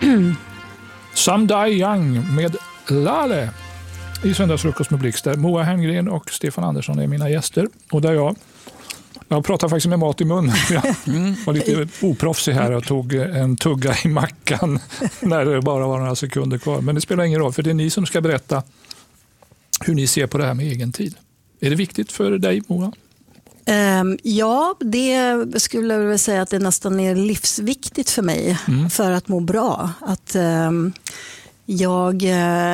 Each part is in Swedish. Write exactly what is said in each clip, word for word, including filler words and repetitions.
Some Die Young med Lale i Söndagsfrukost med Blixt, där Moa Herngren och Stefan Andersson är mina gäster. Och där jag, jag pratar faktiskt med mat i munnen. Jag var lite oproffsig här och tog en tugga i mackan när det bara var några sekunder kvar. Men det spelar ingen roll, för det är ni som ska berätta hur ni ser på det här med egen tid. Är det viktigt för dig, Moa? Um, ja, det skulle jag vilja säga att det nästan är livsviktigt för mig mm. för att må bra. Att um, jag, uh,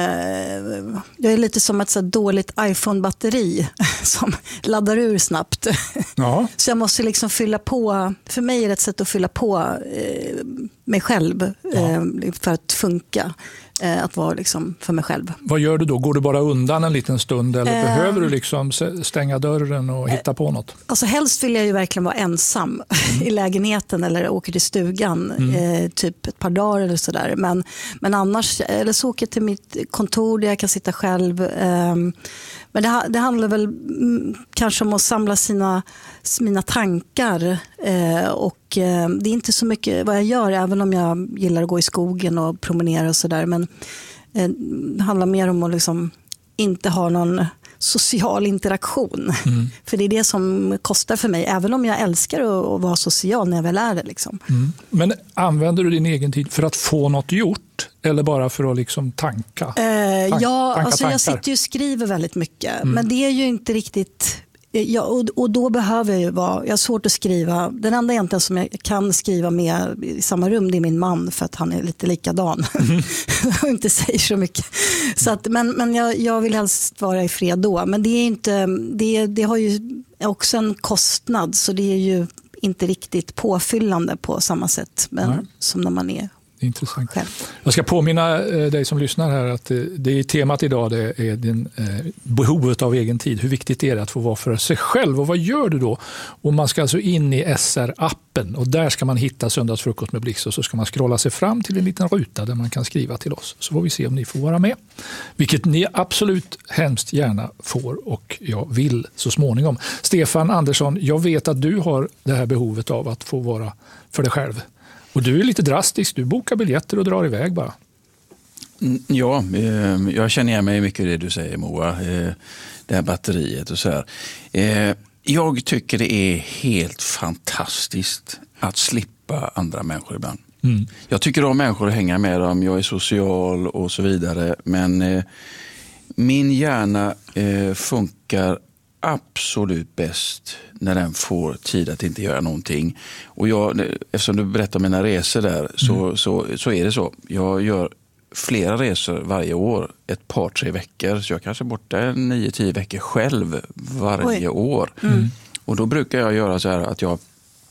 jag är lite som ett så dåligt iPhone-batteri som laddar ur snabbt. Ja. Så jag måste liksom fylla på, för mig är det ett sätt att fylla på uh, mig själv ja. uh, för att funka. Att vara liksom för mig själv. Vad gör du då? Går du bara undan en liten stund eller eh, behöver du liksom stänga dörren och hitta på något? Alltså helst vill jag ju verkligen vara ensam mm. i lägenheten eller åker till stugan mm. eh, typ ett par dagar eller sådär. Men, men annars, eller så åker jag till mitt kontor där jag kan sitta själv. Eh, men det, det handlar väl mm, kanske om att samla sina, mina tankar eh, och eh, det är inte så mycket vad jag gör, även om jag gillar att gå i skogen och promenera och sådär. Men eh, det handlar mer om att liksom inte ha någon social interaktion. Mm. För det är det som kostar för mig, även om jag älskar att, att vara social när jag väl är det. Liksom. Mm. Men använder du din egen tid för att få något gjort eller bara för att liksom tanka? Eh, Tank, ja, tanka alltså jag sitter ju och skriver väldigt mycket. Mm. Men det är ju inte riktigt... Ja, och, och då behöver jag ju vara, jag har svårt att skriva, den enda egentligen som jag kan skriva med i samma rum, det är min man, för att han är lite likadan mm. och inte säger så mycket. Så att, men men jag, jag vill helst vara i fred då, men det är inte, det, det har ju också en kostnad, så det är ju inte riktigt påfyllande på samma sätt men, som när man är intressant. Själv. Jag ska påminna dig som lyssnar här att det är temat idag, det är din, eh, behovet av egen tid. Hur viktigt är det att få vara för sig själv och vad gör du då? Och man ska alltså in i S R-appen och där ska man hitta Söndagsfrukost med Blixt och så ska man scrolla sig fram till en liten ruta där man kan skriva till oss. Så får vi se om ni får vara med. Vilket ni absolut hemskt gärna får och jag vill så småningom. Stefan Andersson, jag vet att du har det här behovet av att få vara för dig själv. Och du är lite drastisk, du bokar biljetter och drar iväg bara. Ja, jag känner igen mig mycket i det du säger, Moa. Det här batteriet och så här. Jag tycker det är helt fantastiskt att slippa andra människor ibland. Mm. Jag tycker om människor att hänga med dem, jag är social och så vidare. Men min hjärna funkar absolut bäst när den får tid att inte göra någonting. Och jag, eftersom du berättar om mina resor där så, mm. så, så är det så. Jag gör flera resor varje år, ett par, tre veckor. Så jag kanske är borta nio, tio veckor själv varje Oj. år. Mm. Och då brukar jag göra så här att jag,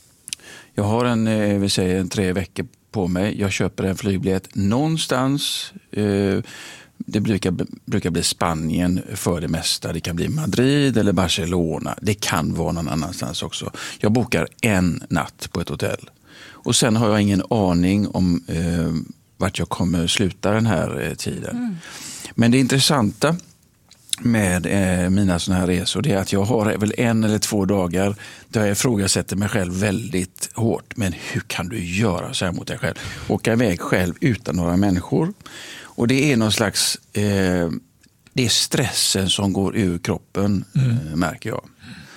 jag har en, vi säger en tre veckor på mig. Jag köper en flygbiljett någonstans. Eh, Det brukar, brukar bli Spanien för det mesta. Det kan bli Madrid eller Barcelona. Det kan vara någon annanstans också. Jag bokar en natt på ett hotell. Och sen har jag ingen aning om eh, vart jag kommer sluta den här eh, tiden. Mm. Men det intressanta med eh, mina såna här resor det är att jag har väl en eller två dagar där jag ifrågasätter mig själv väldigt hårt. Men hur kan du göra så här mot dig själv? Åka iväg själv utan några människor. Och det är någon slags, eh, det är stressen som går ur kroppen, mm. eh, märker jag.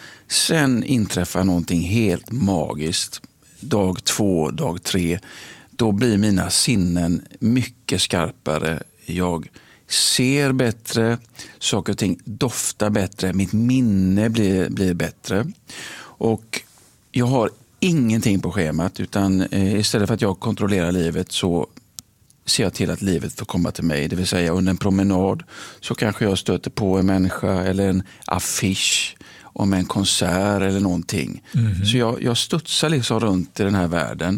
Sen inträffar någonting helt magiskt. Dag två, dag tre, då blir mina sinnen mycket skarpare. Jag ser bättre, saker och ting doftar bättre, mitt minne blir, blir bättre. Och jag har ingenting på schemat, utan eh, istället för att jag kontrollerar livet så ser jag till att livet får komma till mig. Det vill säga under en promenad så kanske jag stöter på en människa eller en affisch om en konsert eller någonting. Mm-hmm. Så jag, jag studsar liksom runt i den här världen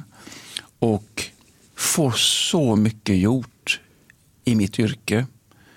och får så mycket gjort i mitt yrke.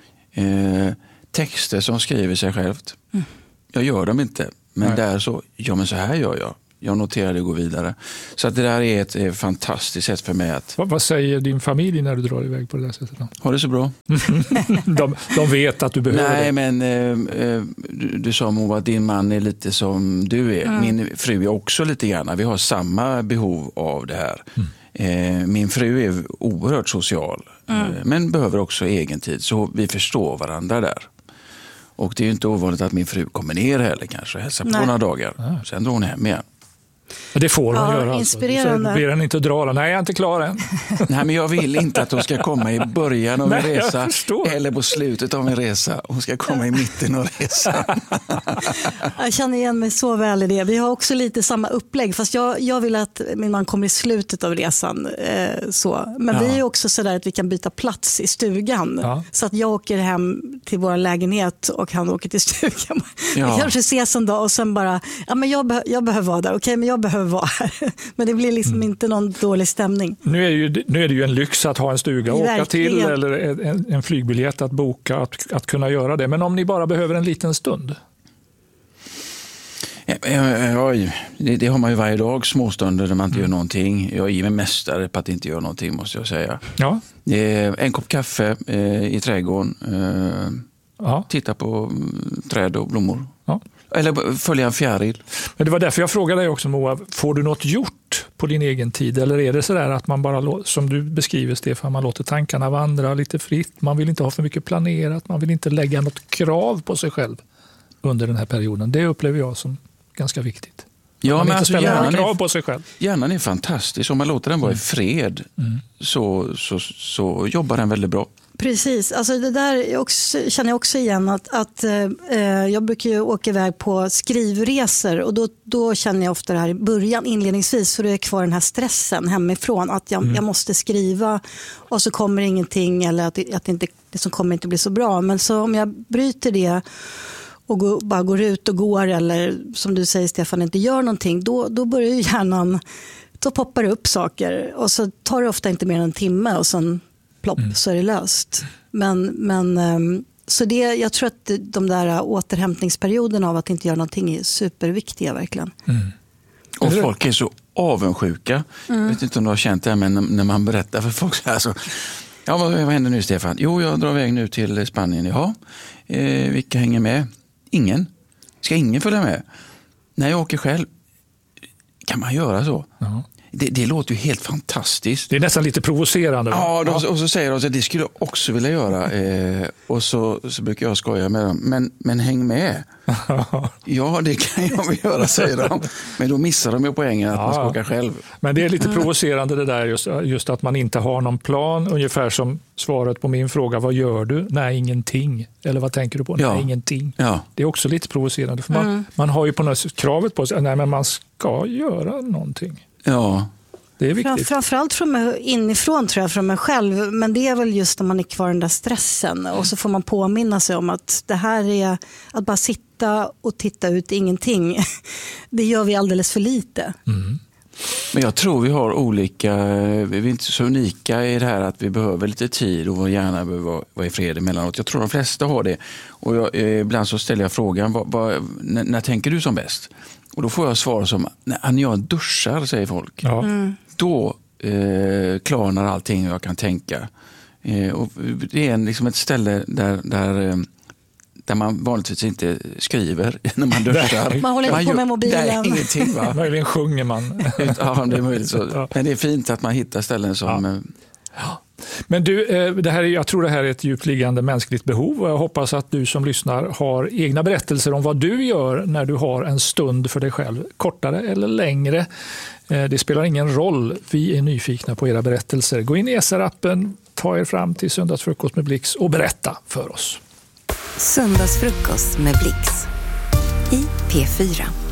Eh, texter som skriver sig självt. Mm. Jag gör dem inte, men Nej. där så, ja men så här gör jag. Jag noterar det och går vidare. Så att det där är ett eh, fantastiskt sätt för mig att... Vad, vad säger din familj när du drar iväg på det där sättet? Har det så bra. de, de vet att du behöver Nej, det. men eh, du, du sa Moa att din man är lite som du är. Mm. Min fru är också lite grann. Vi har samma behov av det här. Mm. Eh, min fru är oerhört social, mm. eh, men behöver också egen tid. Så vi förstår varandra där. Och det är ju inte ovanligt att min fru kommer ner heller kanske och hälsar på några dagar. Ja. Sen drar hon hem igen. Det får hon ja, göra. Inspirerande. Alltså. Ber hon inte att dra. Nej, jag är inte klar än. Nej, men jag vill inte att hon ska komma i början av en Nej, resa eller på slutet av en resa. Hon ska komma i mitten av resan. Jag känner igen mig så väl i det. Vi har också lite samma upplägg. Fast jag, jag vill att min man kommer i slutet av resan. Eh, så. Men ja. vi är också så där att vi kan byta plats i stugan. Ja. Så att jag åker hem till vår lägenhet och han åker till stugan. Ja. Vi kanske ses en dag och sen bara, ja, men jag, be- jag behöver vara där. Okej, okay, men jag behöver vara här. Men det blir liksom mm. inte någon dålig stämning. Nu är, det ju, nu är det ju en lyx att ha en stuga att åka till eller en, en flygbiljett att boka, att, att kunna göra det. Men om ni bara behöver en liten stund? Ja, ja, det, det har man ju varje dag, småstunder där man inte mm. gör någonting. Jag är mig mästare på att inte göra någonting, måste jag säga. Ja. En kopp kaffe eh, i trädgården. Eh, ja. Titta på träd och blommor. Ja. Eller följa en fjäril. Men det var därför jag frågade dig också, Moa. Får du något gjort på din egen tid? Eller är det så där att man bara, som du beskriver Stefan, man låter tankarna vandra lite fritt. Man vill inte ha för mycket planerat. Man vill inte lägga något krav på sig själv under den här perioden. Det upplever jag som ganska viktigt. Ja, men alltså hjärnan krav på sig själv. Hjärnan är fantastisk. Om man låter den vara mm. i fred mm. så, så, så jobbar den väldigt bra. Precis, alltså det där också, känner jag också igen att, att eh, jag brukar ju åka iväg på skrivresor och då, då känner jag ofta det här i början inledningsvis för det är kvar den här stressen hemifrån att jag, mm. jag måste skriva och så kommer ingenting eller att, att det, inte, det som kommer inte bli så bra. Men så om jag bryter det och går, bara går ut och går eller som du säger Stefan inte gör någonting då, då börjar ju hjärnan, då poppar det upp saker och så tar det ofta inte mer än en timme och sen plopp, mm. så är det löst. Men, men så det, jag tror att de där återhämtningsperioderna av att inte göra någonting är superviktiga verkligen. Mm. Och folk är så avundsjuka. Mm. Jag vet inte om du har känt det, men när man berättar för folk så här så, ja vad, vad händer nu Stefan? Jo, jag drar iväg nu till Spanien. Jaha, eh, vilka hänger med? Ingen. Ska ingen följa med? När jag åker själv, kan man göra så? Ja. Det, det låter ju helt fantastiskt. Det är nästan lite provocerande. Ja, de, och så säger de att det skulle jag också vilja göra. Eh, och så, så brukar jag skoja med dem. Men, men häng med. Ja, det kan jag väl göra, säger de. Men då missar de ju poängen att ja, man ska åka själv. Men det är lite provocerande det där just, just att man inte har någon plan. Ungefär som svaret på min fråga, vad gör du? Nej, ingenting. Eller vad tänker du på? Ja. Nej, ingenting. Ja. Det är också lite provocerande. För man, mm. man har ju på något sätt kravet på sig, nej men man ska göra någonting. Ja. Det är viktigt. Framförallt från mig, inifrån tror jag, från mig själv. Men det är väl just när man är kvar i den där stressen. Och så får man påminna sig om att det här är att bara sitta och titta ut ingenting. Det gör vi alldeles för lite. Mm. Men jag tror vi har olika, vi är inte så unika i det här att vi behöver lite tid och vår hjärna behöver vara i fred emellanåt. Jag tror de flesta har det. Och jag, ibland så ställer jag frågan, vad, vad, när, när tänker du som bäst? Och då får jag svar som, när jag duschar, säger folk. Ja. Mm. Då eh, klarnar allting och jag kan tänka. Eh, och det är en, liksom ett ställe där, där, eh, där man vanligtvis inte skriver när man duschar. Man håller inte på med mobilen. Det är ingenting, va? Möjligen sjunger man. Ja, det är möjligt så. Men det är fint att man hittar ställen som... Ja. Ja. Men du, det här är, jag tror det här är ett djupliggande mänskligt behov och jag hoppas att du som lyssnar har egna berättelser om vad du gör när du har en stund för dig själv, kortare eller längre. Det spelar ingen roll, vi är nyfikna på era berättelser. Gå in i S R-appen, ta er fram till Söndagsfrukost med Blix och berätta för oss. Söndagsfrukost med Blix i P fyra.